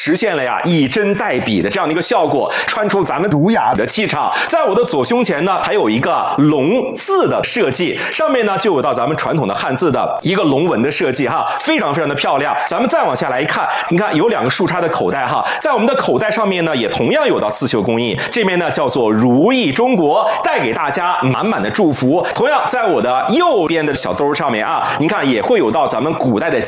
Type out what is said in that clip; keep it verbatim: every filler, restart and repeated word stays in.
实现了呀以真代笔的这样的一个效果，穿出咱们儒雅的气场。在我的左胸前呢，还有一个龙字的设计，上面呢就有到咱们传统的汉字的一个龙纹的设计哈，非常非常的漂亮。咱们再往下来一看，你看有两个树杈的口袋哈，在我们的口袋上面呢，也同样有到刺绣工艺，这边呢叫做如意中国，带给大家满满的祝福。同样，在我的右边的小兜上面啊，你看也会有到咱们古代的